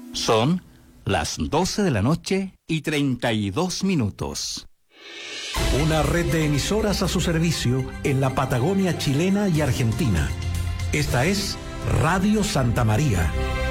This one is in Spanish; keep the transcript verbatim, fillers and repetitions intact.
Son las doce de la noche y treinta y dos minutos. Una red de emisoras a su servicio en la Patagonia chilena y argentina. Esta es Radio Santa María,